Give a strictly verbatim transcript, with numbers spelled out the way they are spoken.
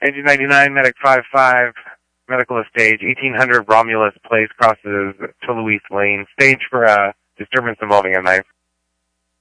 Engine ninety-nine, Medic five five, medical of stage, eighteen hundred Romulus Place crosses to Louise Lane. Stage for a disturbance involving a knife.